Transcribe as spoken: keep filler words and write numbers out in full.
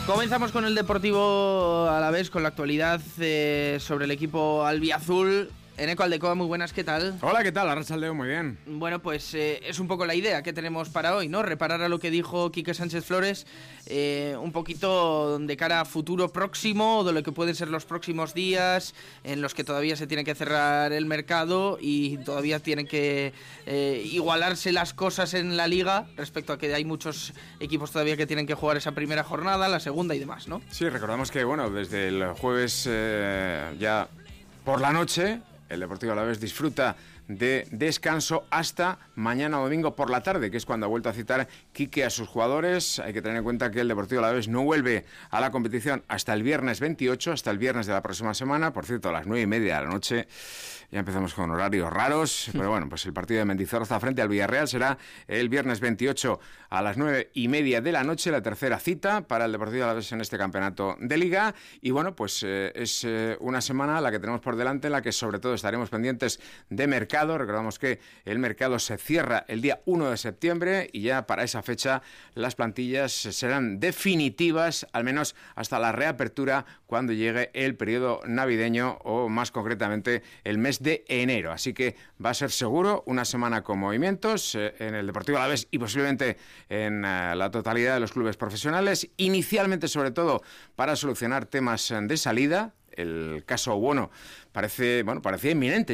Comenzamos con el Deportivo Alavés, con la actualidad eh, sobre el equipo albiazul. Eneco Aldecoa, muy buenas, ¿qué tal? Hola, ¿qué tal? Arrasaldeo, muy bien. Bueno, pues eh, es un poco la idea que tenemos para hoy, ¿no? Reparar a lo que dijo Quique Sánchez Flores, eh, un poquito de cara a futuro próximo, de lo que pueden ser los próximos días, en los que todavía se tiene que cerrar el mercado y todavía tienen que eh, igualarse las cosas en la liga, respecto a que hay muchos equipos todavía que tienen que jugar esa primera jornada, la segunda y demás, ¿no? Sí, recordamos que, bueno, desde el jueves eh, ya por la noche, el Deportivo Alavés disfruta de descanso hasta mañana domingo por la tarde, que es cuando ha vuelto a citar Quique a sus jugadores. Hay que tener en cuenta que el Deportivo Alavés no vuelve a la competición hasta el viernes veintiocho, hasta el viernes de la próxima semana. Por cierto, a las nueve y media de la noche. Ya empezamos con horarios raros, pero bueno, pues el partido de Mendizorroza frente al Villarreal será el viernes veintiocho a las nueve y media de la noche, la tercera cita para el Deportivo Alavés en este campeonato de Liga. Y bueno, pues eh, es eh, una semana la que tenemos por delante, en la que sobre todo estaremos pendientes de mercado. Recordamos que el mercado se cierra el día uno de septiembre y ya para esa fecha las plantillas serán definitivas, al menos hasta la reapertura cuando llegue el periodo navideño o más concretamente el mes de enero. Así que va a ser seguro una semana con movimientos eh, en el Deportivo Alavés y posiblemente en eh, la totalidad de los clubes profesionales, inicialmente sobre todo para solucionar temas de salida. El caso Bono parece, bueno, parecía inminente